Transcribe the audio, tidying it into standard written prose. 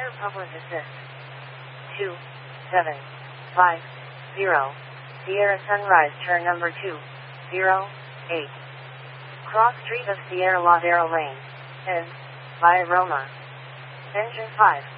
Fire Public Assist. 2750. Sierra Sunrise turn number 208. Cross Street of Sierra Ladera Lane. N. Via Roma. Engine 5.